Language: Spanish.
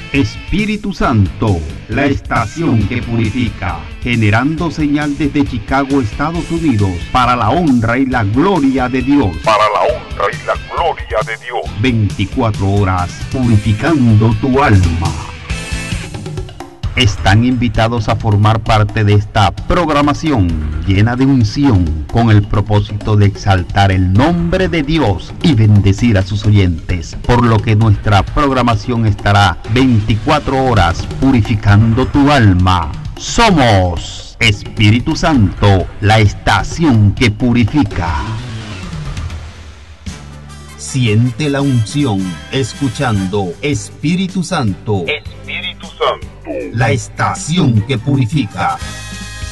Espíritu Santo, la estación que purifica, generando señal desde Chicago, Estados Unidos, para la honra y la gloria de Dios. Para la honra y la gloria de Dios. 24 horas purificando tu alma. Están invitados a formar parte de esta programación llena de unción con el propósito de exaltar el nombre de Dios y bendecir a sus oyentes, por lo que nuestra programación estará 24 horas purificando tu alma. Somos Espíritu Santo, la estación que purifica. Siente la unción escuchando Espíritu Santo. Espíritu Santo, La estación que purifica.